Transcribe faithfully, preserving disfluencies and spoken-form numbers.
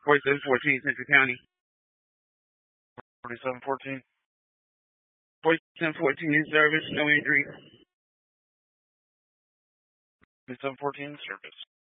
forty-seven fourteen Central County. forty-seven fourteen. forty-seven fourteen in service, no injury. forty-seven fourteen in service.